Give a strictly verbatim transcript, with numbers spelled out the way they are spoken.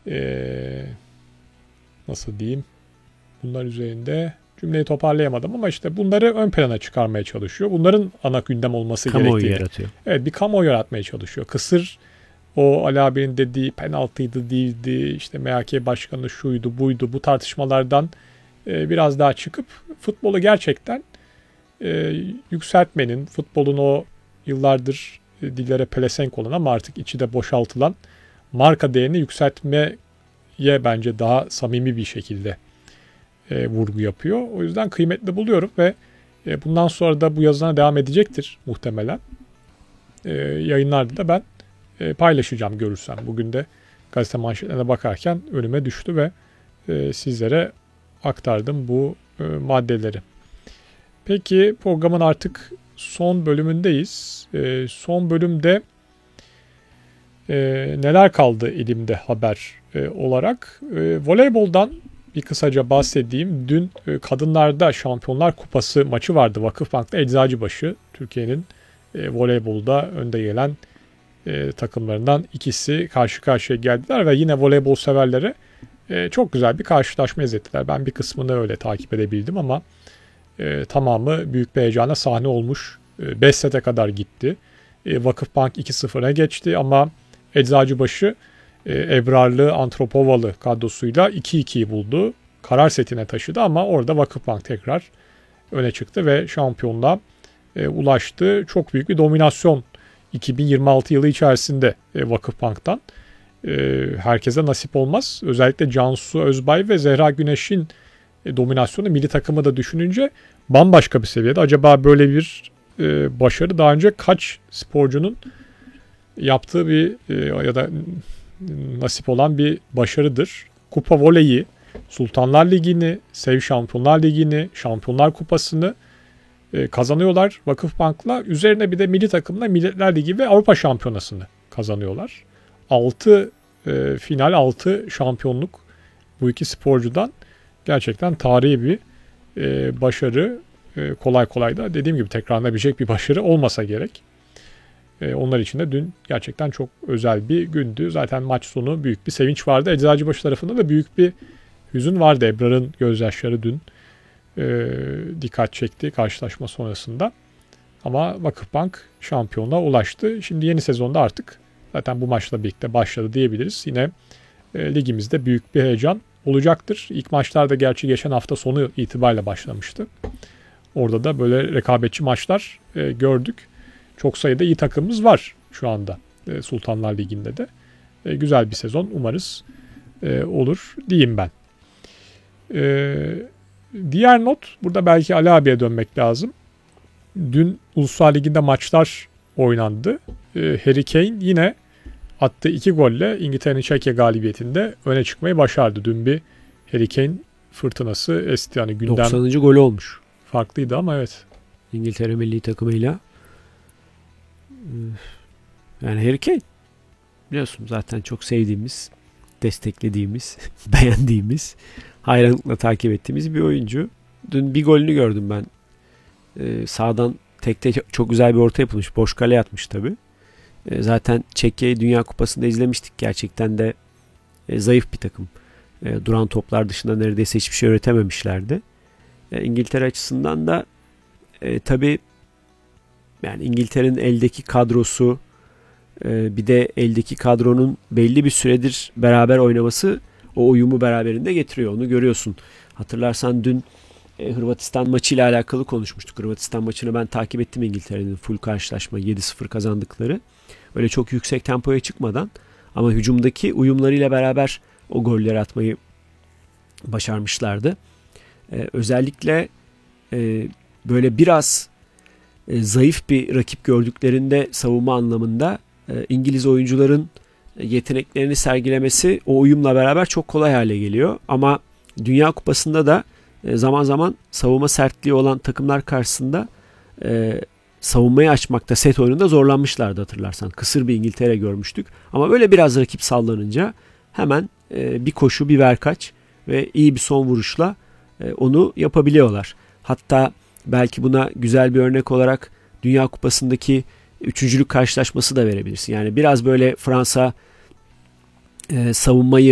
Ee, nasıl diyeyim? Bunlar üzerinde cümleyi toparlayamadım ama işte bunları ön plana çıkarmaya çalışıyor. Bunların ana gündem olması Kamuoyu gerektiğini. yaratıyor. Evet, bir kamuoyu yaratmaya çalışıyor. Kısır o Ali abinin dediği penaltıydı değildi, işte M H K başkanı şuydu buydu, bu tartışmalardan e, biraz daha çıkıp futbolu gerçekten e, yükseltmenin, futbolun o yıllardır e, dillere pelesenk olan ama artık içi de boşaltılan marka değerini yükseltmeye bence daha samimi bir şekilde e, vurgu yapıyor. O yüzden kıymetli buluyorum ve e, bundan sonra da bu yazına devam edecektir muhtemelen. E, yayınlarda da ben e, paylaşacağım görürsem. Bugün de gazete manşetlerine bakarken önüme düştü ve e, sizlere aktardım bu e, maddeleri. Peki programın artık son bölümündeyiz. E, son bölümde e, neler kaldı elimde haber e, olarak? E, voleyboldan bir kısaca bahsedeyim. Dün e, kadınlarda Şampiyonlar Kupası maçı vardı. Vakıfbank'ta Eczacıbaşı, Türkiye'nin e, voleybolda önde gelen e, takımlarından ikisi karşı karşıya geldiler ve yine voleybol severlere e, çok güzel bir karşılaşma izlettiler. Ben bir kısmını öyle takip edebildim ama e, tamamı büyük bir heyecana sahne olmuş. beş e, sete kadar gitti. E, Vakıfbank iki sıfıra geçti ama Eczacıbaşı e, Ebrarlı, Antropovalı kadrosuyla iki ikiyi buldu. Karar setine taşıdı ama orada Vakıfbank tekrar öne çıktı ve şampiyonluğa e, ulaştı. Çok büyük bir dominasyon iki bin yirmi altı yılı içerisinde e, Vakıfbank'tan. E, herkese nasip olmaz. Özellikle Cansu Özbay ve Zehra Güneş'in e, dominasyonu milli takımı da düşününce bambaşka bir seviyede. Acaba böyle bir e, başarı daha önce kaç sporcunun yaptığı bir e, ya da nasip olan bir başarıdır. Kupa voleyi, Sultanlar Ligi'ni, Sev Şampiyonlar Ligi'ni, Şampiyonlar Kupası'nı e, kazanıyorlar Vakıfbank'la. Üzerine bir de milli takımla Milletler Ligi ve Avrupa Şampiyonası'nı kazanıyorlar. altı e, final, altı şampiyonluk bu iki sporcudan gerçekten tarihi bir e, başarı. E, kolay kolay da dediğim gibi tekrarlanabilecek bir başarı olmasa gerek. E, onlar için de dün gerçekten çok özel bir gündü. Zaten maç sonu büyük bir sevinç vardı. Eczacıbaşı tarafında da büyük bir hüzün vardı. Ebrar'ın gözyaşları dün e, dikkat çekti karşılaşma sonrasında. Ama Vakıfbank şampiyonluğa ulaştı. Şimdi yeni sezonda artık zaten bu maçla birlikte başladı diyebiliriz. Yine e, ligimizde büyük bir heyecan olacaktır. İlk maçlar da gerçi geçen hafta sonu itibariyle başlamıştı. Orada da böyle rekabetçi maçlar e, gördük. Çok sayıda iyi takımımız var şu anda e, Sultanlar Ligi'nde de. E, güzel bir sezon umarız e, olur diyeyim ben. E, diğer not, burada belki Ali abiye dönmek lazım. Dün Uluslar Ligi'nde maçlar oynandı. E, Harry Kane yine attığı iki golle İngiltere'nin Çekya galibiyetinde öne çıkmayı başardı. Dün bir Harry Kane fırtınası esti. Yani gündem doksanıncı golü olmuş. Farklıydı ama evet. İngiltere milli takımıyla. Yani Harry Kane biliyorsun zaten çok sevdiğimiz, desteklediğimiz, beğendiğimiz, hayranlıkla takip ettiğimiz bir oyuncu. Dün bir golünü gördüm ben. Ee, sağdan tekte çok güzel bir orta yapılmış. Boş kale atmış tabii. Ee, zaten Çekya'yı Dünya Kupası'nda izlemiştik. Gerçekten de e, zayıf bir takım. E, duran toplar dışında neredeyse hiçbir şey üretememişlerdi. E, İngiltere açısından da e, tabii yani İngiltere'nin eldeki kadrosu e, bir de eldeki kadronun belli bir süredir beraber oynaması o uyumu beraberinde getiriyor. Onu görüyorsun. Hatırlarsan dün e, Hırvatistan maçıyla alakalı konuşmuştuk. Hırvatistan maçını ben takip ettim, İngiltere'nin full karşılaşma yedi sıfır kazandıkları. Öyle çok yüksek tempoya çıkmadan ama hücumdaki uyumlarıyla beraber o golleri atmayı başarmışlardı. E, özellikle e, böyle biraz e, zayıf bir rakip gördüklerinde savunma anlamında e, İngiliz oyuncuların yeteneklerini sergilemesi o uyumla beraber çok kolay hale geliyor. Ama Dünya Kupası'nda da e, zaman zaman savunma sertliği olan takımlar karşısında e, savunmayı açmakta, set oyununda zorlanmışlardı hatırlarsan. Kısır bir İngiltere görmüştük. Ama böyle biraz rakip sallanınca hemen e, bir koşu, bir verkaç ve iyi bir son vuruşla e, onu yapabiliyorlar. Hatta belki buna güzel bir örnek olarak Dünya Kupası'ndaki üçüncülük karşılaşması da verebilirsin. Yani biraz böyle Fransa e, savunmayı